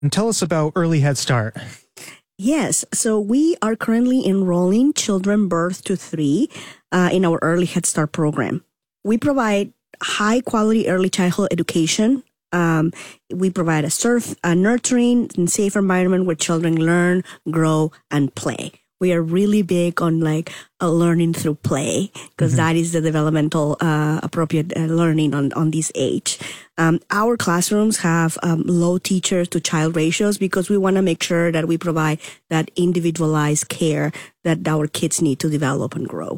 And tell us about Early Head Start. Yes, so we are currently enrolling children birth to 3 in our Early Head Start program. We provide high quality early childhood education. We provide a nurturing and safe environment where children learn, grow, and play. We are really big on learning through play because that is the developmental appropriate learning on this age. Our classrooms have low teacher to child ratios because we want to make sure that we provide that individualized care that our kids need to develop and grow.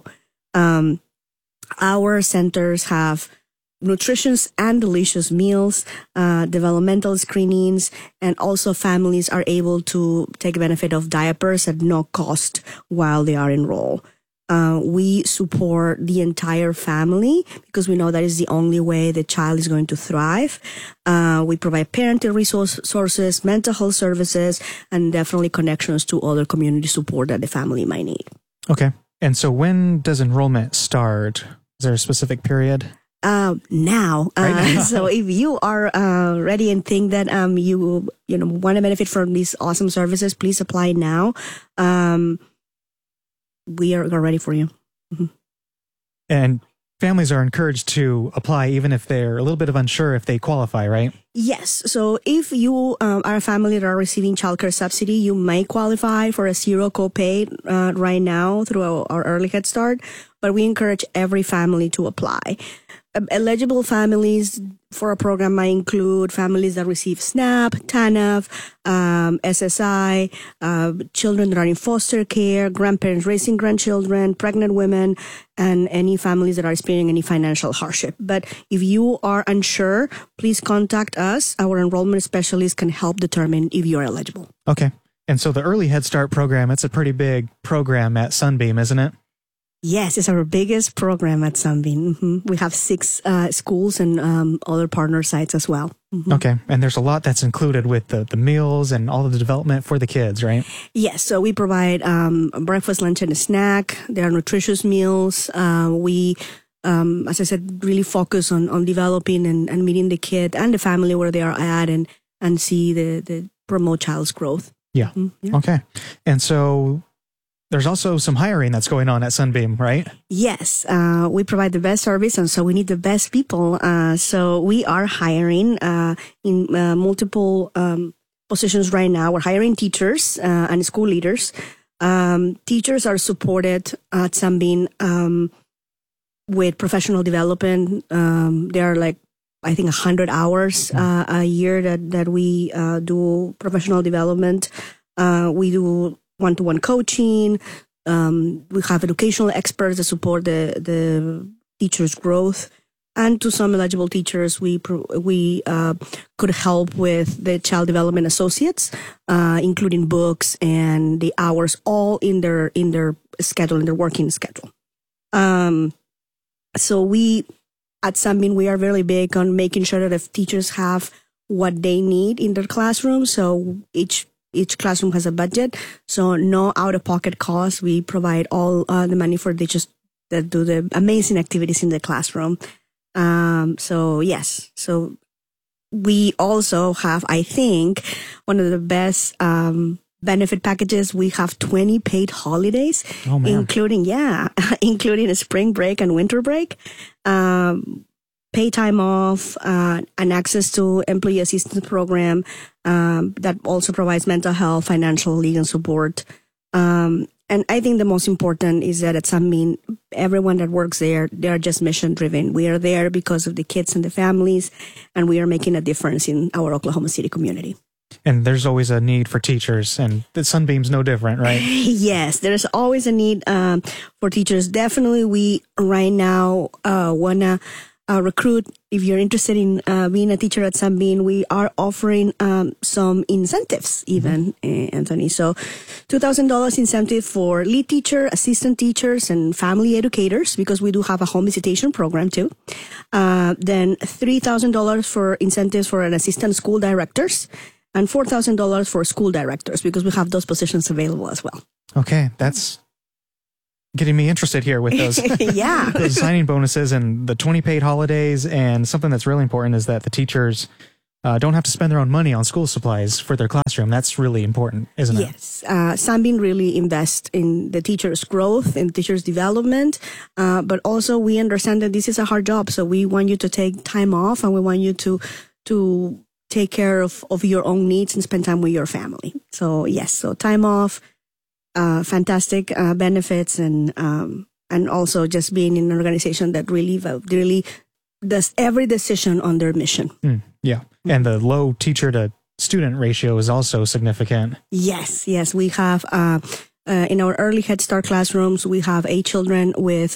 Our centers have nutritious and delicious meals, developmental screenings, and also families are able to take benefit of diapers at no cost while they are enrolled. We support the entire family because we know that is the only way the child is going to thrive. We provide parenting resources, mental health services, and definitely connections to other community support that the family might need. Okay. And so when does enrollment start? Is there a specific period? Now. So if you are ready and think that you want to benefit from these awesome services, please apply now. We are ready for you. Mm-hmm. And families are encouraged to apply even if they're a little bit unsure if they qualify, right? Yes. So if you are a family that are receiving childcare subsidy, you may qualify for a zero copay right now through our Early Head Start. But we encourage every family to apply. Eligible families for a program might include families that receive SNAP, TANF, SSI, children that are in foster care, grandparents raising grandchildren, pregnant women, and any families that are experiencing any financial hardship. But if you are unsure, please contact us. Our enrollment specialist can help determine if you are eligible. Okay. And so the Early Head Start program, it's a pretty big program at Sunbeam, isn't it? Yes, it's our biggest program at Sunbeam. Mm-hmm. We have 6 schools and other partner sites as well. Mm-hmm. Okay. And there's a lot that's included with the meals and all of the development for the kids, right? Yes. So we provide breakfast, lunch, and a snack. There are nutritious meals. We, as I said, really focus on developing and meeting the kid and the family where they are at and see the promote child's growth. Yeah. Mm-hmm. Yeah. Okay. And so there's also some hiring that's going on at Sunbeam, right? Yes, we provide the best service, and so we need the best people. So we are hiring in multiple positions right now. We're hiring teachers and school leaders. Teachers are supported at Sunbeam with professional development. There are I think 100 hours a year that we do professional development. We do one-to-one coaching. We have educational experts that support the teachers' growth, and to some eligible teachers, we could help with the child development associates, including books and the hours, all in their schedule, in their working schedule. So we at Sunbeam, we are very big on making sure that if teachers have what they need in their classroom. So each classroom has a budget, so no out-of-pocket costs. We provide all the money for teachers that do the amazing activities in the classroom. So yes, so we also have, I think, one of the best benefit packages. We have 20 paid holidays, including a spring break and winter break. Pay time off, and access to employee assistance program that also provides mental health, financial, legal support. And I think the most important is that at Sunbeam, everyone that works there, they are just mission driven. We are there because of the kids and the families, and we are making a difference in our Oklahoma City community. And there's always a need for teachers, and the Sunbeam's no different, right? Yes, there's always a need for teachers. Definitely, we right now want to recruit. If you're interested in being a teacher at Sunbeam, we are offering some incentives even, Anthony. So $2,000 incentive for lead teacher, assistant teachers, and family educators, because we do have a home visitation program too. Then $3,000 for incentives for an assistant school directors, and $4,000 for school directors, because we have those positions available as well. Okay, that's getting me interested here with those, yeah. those signing bonuses and the 20 paid holidays. And something that's really important is that the teachers don't have to spend their own money on school supplies for their classroom. That's really important, isn't it? Yes. Sunbeam really invests in the teacher's growth and teacher's development. But also we understand that this is a hard job. So we want you to take time off, and we want you to take care of your own needs and spend time with your family. So yes, so time off, fantastic benefits, and also just being in an organization that really does every decision on their mission. Yeah. And the low teacher to student ratio is also significant. Yes. We have in our early Head Start classrooms, we have 8 children with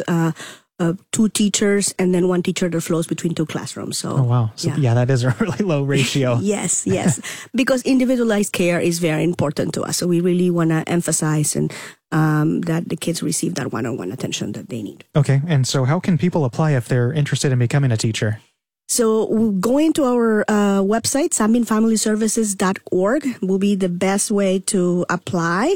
2 teachers, and then 1 teacher that flows between 2 classrooms. So, oh, wow. So, yeah, that is a really low ratio. Yes. Because individualized care is very important to us. So we really want to emphasize that the kids receive that one-on-one attention that they need. Okay. And so how can people apply if they're interested in becoming a teacher? So going to our website, sunbeamfamilyservices.org, will be the best way to apply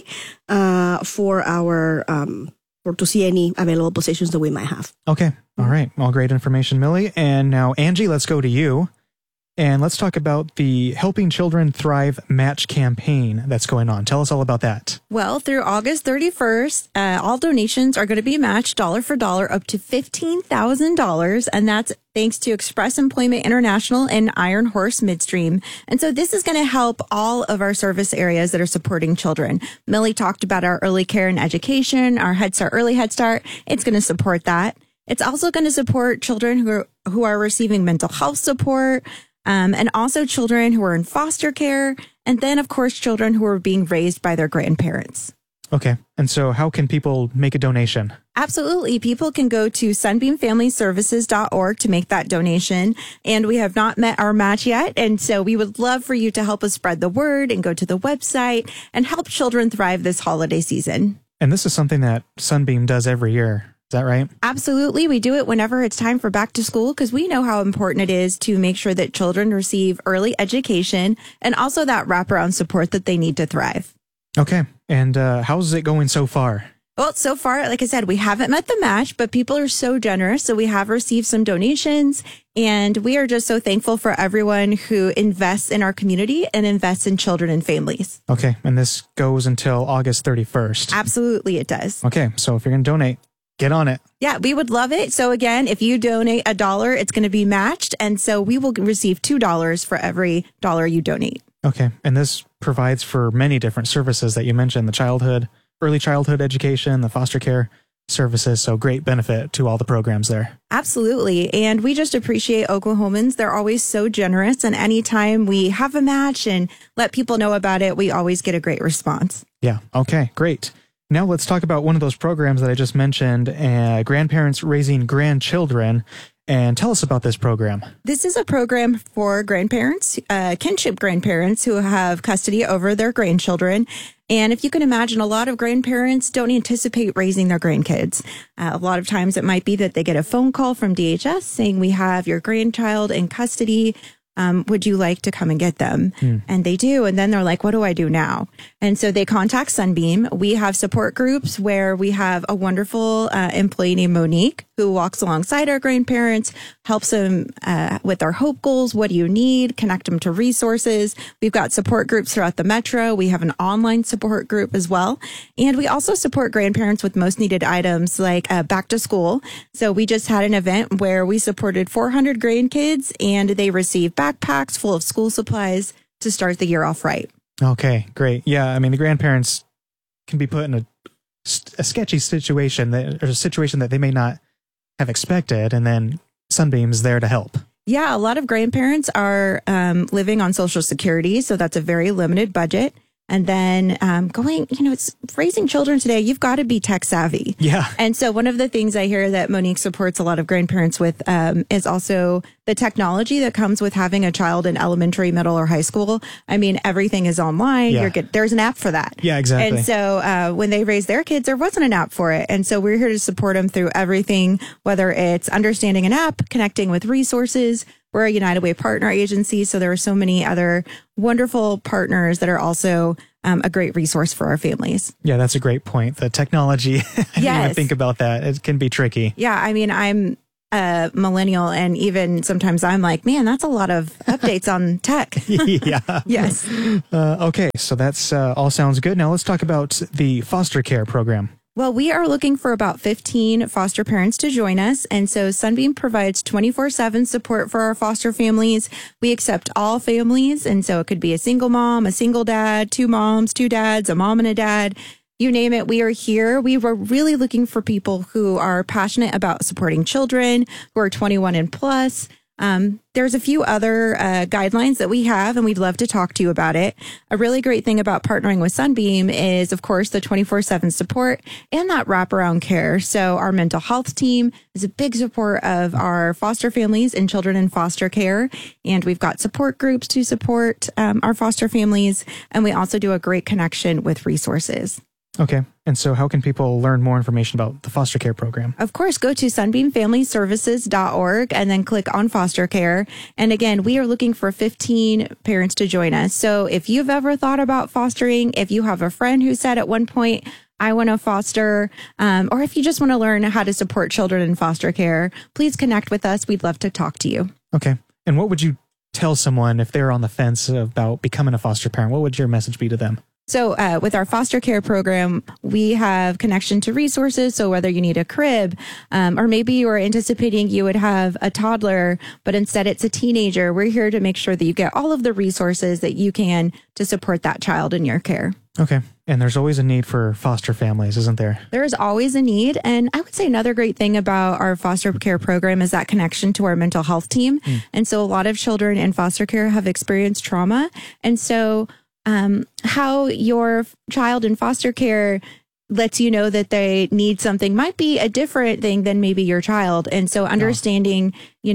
for our or to see any available positions that we might have. Okay. All right. Well, great information, Millie. And now, Angie, let's go to you. And let's talk about the Helping Children Thrive match campaign that's going on. Tell us all about that. Well, through August 31st, all donations are going to be matched dollar for dollar up to $15,000. And that's thanks to Express Employment International and Iron Horse Midstream. And so this is going to help all of our service areas that are supporting children. Millie talked about our early care and education, our Head Start, early Head Start. It's going to support that. It's also going to support children who are receiving mental health support, and also children who are in foster care, and then, of course, children who are being raised by their grandparents. Okay. And so how can people make a donation? Absolutely. People can go to sunbeamfamilyservices.org to make that donation. And we have not met our match yet. And so we would love for you to help us spread the word and go to the website and help children thrive this holiday season. And this is something that Sunbeam does every year. Is that right? Absolutely. We do it whenever it's time for back to school because we know how important it is to make sure that children receive early education and also that wraparound support that they need to thrive. Okay. And how's it going so far? Well, so far, like I said, we haven't met the match, but people are so generous. So we have received some donations, and we are just so thankful for everyone who invests in our community and invests in children and families. Okay. And this goes until August 31st. Absolutely, it does. Okay. So if you're going to donate, get on it. Yeah, we would love it. So again, if you donate $1, it's going to be matched. And so we will receive $2 for every dollar you donate. Okay. And this provides for many different services that you mentioned, the early childhood education, the foster care services. So great benefit to all the programs there. Absolutely. And we just appreciate Oklahomans. They're always so generous. And anytime we have a match and let people know about it, we always get a great response. Yeah. Okay, great. Now let's talk about one of those programs that I just mentioned, Grandparents Raising Grandchildren. And tell us about this program. This is a program for grandparents, kinship grandparents who have custody over their grandchildren. And if you can imagine, a lot of grandparents don't anticipate raising their grandkids. A lot of times it might be that they get a phone call from DHS saying, we have your grandchild in custody. Would you like to come and get them? And they do. And then they're like, what do I do now? And so they contact Sunbeam. We have support groups where we have a wonderful employee named Monique who walks alongside our grandparents, helps them with their hope goals. What do you need? Connect them to resources. We've got support groups throughout the metro. We have an online support group as well. And we also support grandparents with most needed items like back to school. So we just had an event where we supported 400 grandkids and they received backpacks full of school supplies to start the year off right. Okay, great. Yeah, I mean, the grandparents can be put in a sketchy situation, or a situation that they may not have expected, and then Sunbeam's there to help. Yeah, a lot of grandparents are living on Social Security, so that's a very limited budget. And then it's raising children today, you've got to be tech savvy. Yeah. And so one of the things I hear that Monique supports a lot of grandparents with is also the technology that comes with having a child in elementary, middle, or high school. I mean, everything is online. Yeah. There's an app for that. Yeah, exactly. And so when they raised their kids, there wasn't an app for it. And so we're here to support them through everything, whether it's understanding an app, connecting with resources. We're a United Way partner agency, so there are so many other wonderful partners that are also a great resource for our families. Yeah, that's a great point. The technology, I didn't even think about that. It can be tricky. Yeah, I mean, I'm millennial, and even sometimes I'm like, man, that's a lot of updates on tech. Yeah. Yes. Okay, so that's all sounds good. Now let's talk about the foster care program. Well, we are looking for about 15 foster parents to join us. And so Sunbeam provides 24/7 support for our foster families. We accept all families. And so it could be a single mom, a single dad, 2 moms, 2 dads, a mom and a dad. You name it, we are here. We were really looking for people who are passionate about supporting children, who are 21 and plus. There's a few other guidelines that we have, and we'd love to talk to you about it. A really great thing about partnering with Sunbeam is, of course, the 24/7 support and that wraparound care. So our mental health team is a big support of our foster families and children in foster care. And we've got support groups to support our foster families. And we also do a great connection with resources. Okay. And so how can people learn more information about the foster care program? Of course, go to sunbeamfamilyservices.org and then click on foster care. And again, we are looking for 15 parents to join us. So if you've ever thought about fostering, if you have a friend who said at one point, I want to foster, or if you just want to learn how to support children in foster care, please connect with us. We'd love to talk to you. Okay. And what would you tell someone if they're on the fence about becoming a foster parent? What would your message be to them? So with our foster care program, we have connection to resources. So whether you need a crib, or maybe you are anticipating you would have a toddler, but instead it's a teenager, we're here to make sure that you get all of the resources that you can to support that child in your care. Okay. And there's always a need for foster families, isn't there? There is always a need. And I would say another great thing about our foster care program is that connection to our mental health team. And so a lot of children in foster care have experienced trauma. And so how your child in foster care lets you know that they need something might be a different thing than maybe your child. And so understanding,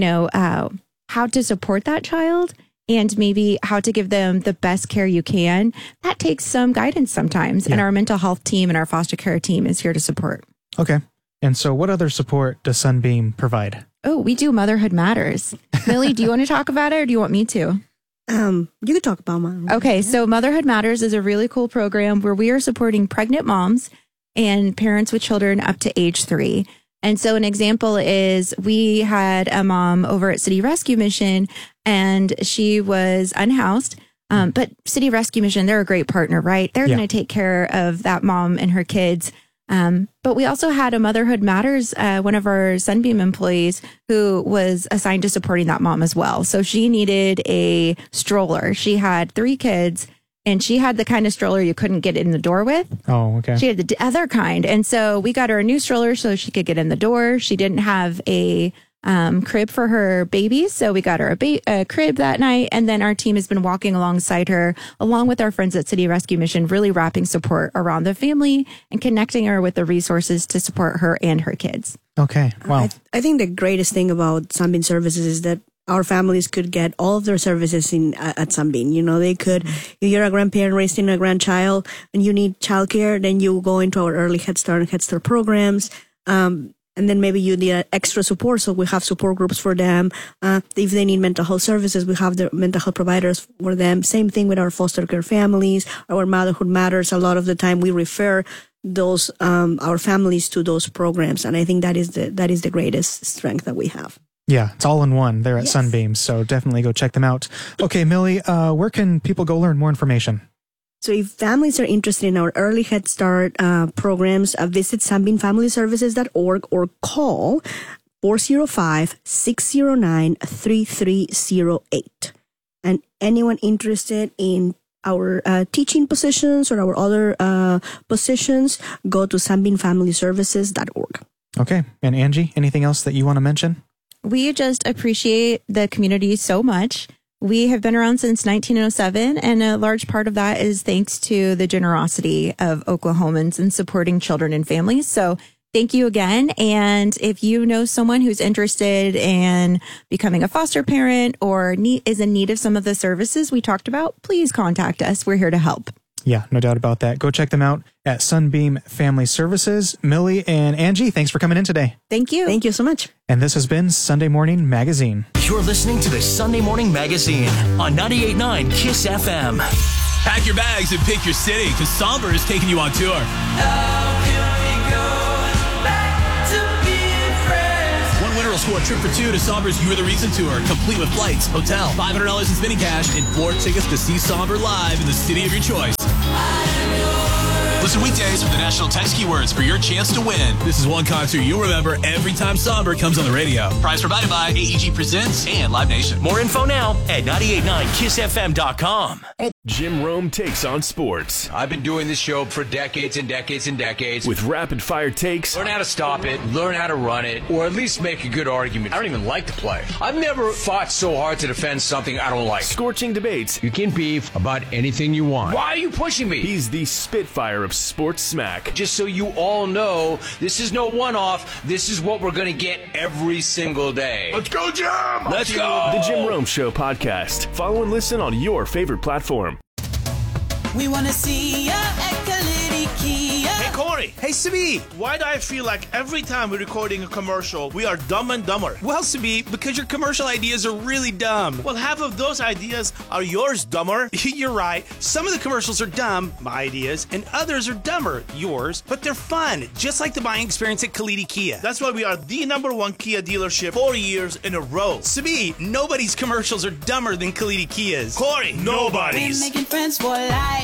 how to support that child and maybe how to give them the best care you can, that takes some guidance sometimes. Yeah. And our mental health team and our foster care team is here to support. Okay. And so what other support does Sunbeam provide? Oh, we do Motherhood Matters. Millie, do you want to talk about it or do you want me to? You could talk about mine. Okay, so Motherhood Matters is a really cool program where we are supporting pregnant moms and parents with children up to age 3. And so an example is we had a mom over at City Rescue Mission and she was unhoused. But City Rescue Mission, they're a great partner, right? They're going to take care of that mom and her kids. But we also had a Motherhood Matters, one of our Sunbeam employees who was assigned to supporting that mom as well. So she needed a stroller. She had 3 kids and she had the kind of stroller you couldn't get in the door with. Oh, okay. She had the other kind. And so we got her a new stroller so she could get in the door. She didn't have a crib for her babies. So we got her a crib that night. And then our team has been walking alongside her, along with our friends at City Rescue Mission, really wrapping support around the family and connecting her with the resources to support her and her kids. Okay. Wow. I think the greatest thing about Sunbeam Services is that our families could get all of their services at Sunbeam. They could, if you're a grandparent raising a grandchild and you need childcare, then you go into our early Head Start and Head Start programs. And then maybe you need extra support. So we have support groups for them. If they need mental health services, we have the mental health providers for them. Same thing with our foster care families, our Motherhood Matters. A lot of the time we refer those, our families to those programs. And I think that is the greatest strength that we have. Yeah, it's all in one there at Sunbeam. So definitely go check them out. Okay, Millie, where can people go learn more information? So if families are interested in our early Head Start programs, visit sunbeamfamilyservices.org or call 405-609-3308. And anyone interested in our teaching positions or our other positions, go to sunbeamfamilyservices.org. Okay. And Angie, anything else that you want to mention? We just appreciate the community so much. We have been around since 1907, and a large part of that is thanks to the generosity of Oklahomans in supporting children and families. So thank you again. And if you know someone who's interested in becoming a foster parent or is in need of some of the services we talked about, please contact us. We're here to help. Yeah, no doubt about that. Go check them out at Sunbeam Family Services. Millie and Angie, thanks for coming in today. Thank you. Thank you so much. And this has been Sunday Morning Magazine. You're listening to the Sunday Morning Magazine on 98.9 KISS FM. Pack your bags and pick your city because Somber is taking you on tour. How can we go back to being friends? One winter will score a trip for two to Somber's You Are the Reason Tour, complete with flights, hotel, $500 in spinning cash, and 4 tickets to see Somber live in the city of your choice. Listen weekdays for the national text keywords for your chance to win. This is one concert you'll remember every time Somber comes on the radio. Prize provided by AEG Presents and Live Nation. More info now at 989kissfm.com. Jim Rome takes on sports. I've been doing this show for decades and decades and decades. With rapid-fire takes. Learn how to stop it, learn how to run it, or at least make a good argument. I don't even like to play. I've never fought so hard to defend something I don't like. Scorching debates. You can beef about anything you want. Why are you pushing me? He's the Spitfire of sports smack. Just so you all know, this is no one-off. This is what we're going to get every single day. Let's go, Jim! Let's go! The Jim Rome Show podcast. Follow and listen on your favorite platform. We want to see ya at Kalidi Kia. Hey, Corey. Hey, Sabi. Why do I feel like every time we're recording a commercial, we are dumb and dumber? Well, Sabi, because your commercial ideas are really dumb. Well, half of those ideas are yours, dumber. You're right. Some of the commercials are dumb, my ideas, and others are dumber, yours, but they're fun, just like the buying experience at Kalidi Kia. That's why we are the #1 Kia dealership 4 years in a row. Sabi, nobody's commercials are dumber than Kalidi Kia's. Corey, nobody's. We're making friends for life.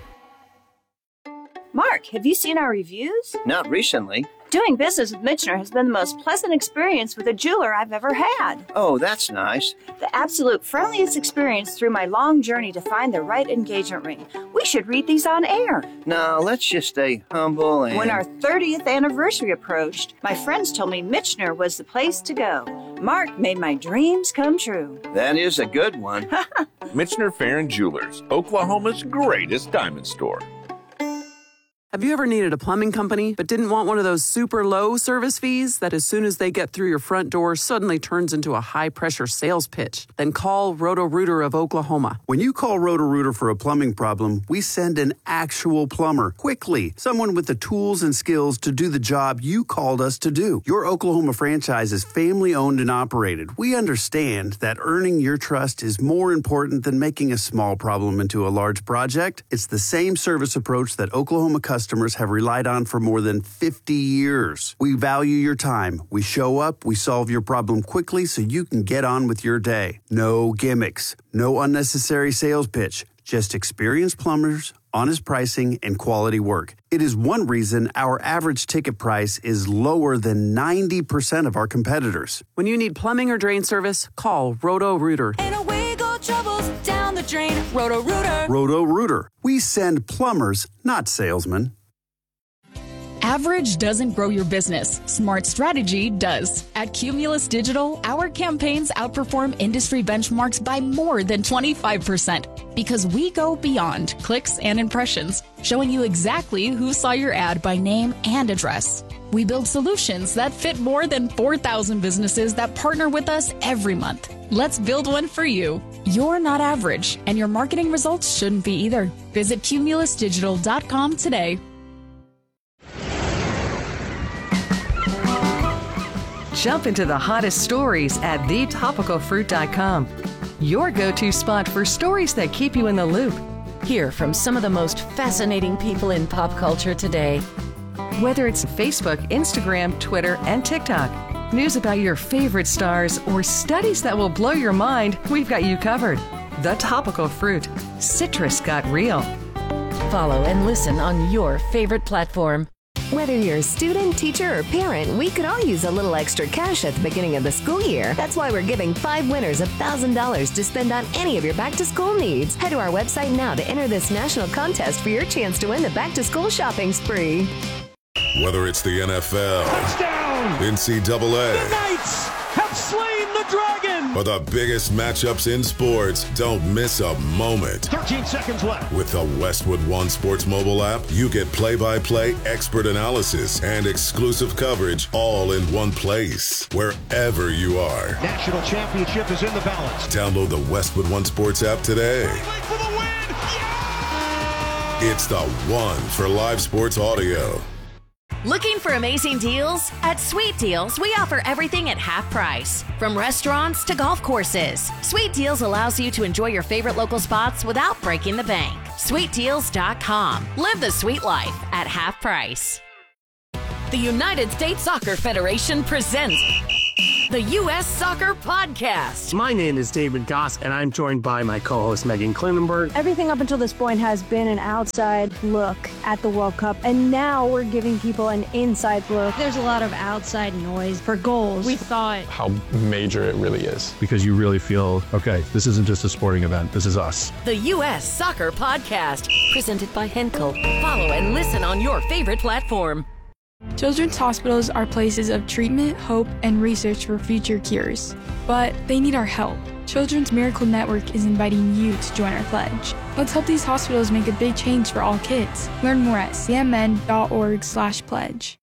Mark, have you seen our reviews? Not recently. Doing business with Michener has been the most pleasant experience with a jeweler I've ever had. Oh, that's nice. The absolute friendliest experience through my long journey to find the right engagement ring. We should read these on air. No, let's just stay humble and... When our 30th anniversary approached, my friends told me Michener was the place to go. Mark made my dreams come true. That is a good one. Michener Farron Jewelers, Oklahoma's greatest diamond store. Have you ever needed a plumbing company but didn't want one of those super low service fees that as soon as they get through your front door suddenly turns into a high-pressure sales pitch? Then call Roto-Rooter of Oklahoma. When you call Roto-Rooter for a plumbing problem, we send an actual plumber, quickly. Someone with the tools and skills to do the job you called us to do. Your Oklahoma franchise is family-owned and operated. We understand that earning your trust is more important than making a small problem into a large project. It's the same service approach that Oklahoma customers have relied on for more than 50 years. We value your time. We show up, we solve your problem quickly so you can get on with your day. No gimmicks, no unnecessary sales pitch, just experienced plumbers, honest pricing, and quality work. It is one reason our average ticket price is lower than 90% of our competitors. When you need plumbing or drain service, call Roto-Rooter. And away go troubles down the drain. Roto-Rooter. Roto-Rooter. We send plumbers, not salesmen. Average doesn't grow your business. Smart strategy does. At Cumulus Digital, our campaigns outperform industry benchmarks by more than 25% because we go beyond clicks and impressions, showing you exactly who saw your ad by name and address. We build solutions that fit more than 4,000 businesses that partner with us every month. Let's build one for you. You're not average, and your marketing results shouldn't be either. Visit cumulusdigital.com today. Jump into the hottest stories at thetopicalfruit.com. Your go-to spot for stories that keep you in the loop. Hear from some of the most fascinating people in pop culture today. Whether it's Facebook, Instagram, Twitter, and TikTok, news about your favorite stars, or studies that will blow your mind, we've got you covered. The Topical Fruit. Citrus got real. Follow and listen on your favorite platform. Whether you're a student, teacher, or parent, we could all use a little extra cash at the beginning of the school year. That's why we're giving 5 winners $1,000 to spend on any of your back-to-school needs. Head to our website now to enter this national contest for your chance to win the back-to-school shopping spree. Whether it's the NFL, touchdown, NCAA, the Knights have slain the dragon, or the biggest matchups in sports, don't miss a moment. 13 seconds left. With the Westwood One Sports mobile app, you get play-by-play expert analysis and exclusive coverage all in one place, wherever you are. National championship is in the balance. Download the Westwood One Sports app today. For the win. Yeah! It's the one for live sports audio. Looking for amazing deals? At Sweet Deals, we offer everything at half price. From restaurants to golf courses, Sweet Deals allows you to enjoy your favorite local spots without breaking the bank. SweetDeals.com. Live the sweet life at half price. The United States Soccer Federation presents the U.S. Soccer Podcast. My name is David Goss, and I'm joined by my co-host Megan Klinenberg. Everything up until this point has been an outside look at the World Cup, and now we're giving people an inside look. There's a lot of outside noise for goals. We thought how major it really is. Because you really feel, okay, this isn't just a sporting event, this is us. The U.S. Soccer Podcast, presented by Henkel. Follow and listen on your favorite platform. Children's hospitals are places of treatment, hope, and research for future cures. But they need our help. Children's Miracle Network is inviting you to join our pledge. Let's help these hospitals make a big change for all kids. Learn more at cmn.org/pledge.